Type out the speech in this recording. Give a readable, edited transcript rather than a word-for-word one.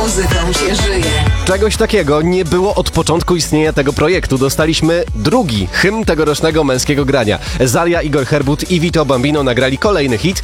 muzyką się żyje. Czegoś takiego nie było od początku istnienia tego projektu. Dostaliśmy drugi hymn tegorocznego Męskiego Grania. Zalia, Igor Herbut i Vito Bambino nagrali kolejny hit,